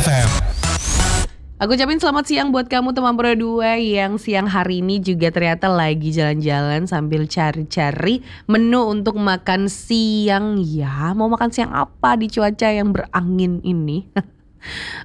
FM. Aku ucapin selamat siang buat kamu teman berdua yang siang hari ini juga ternyata lagi jalan-jalan sambil cari-cari menu untuk makan siang ya. Mau makan siang apa di cuaca yang berangin ini?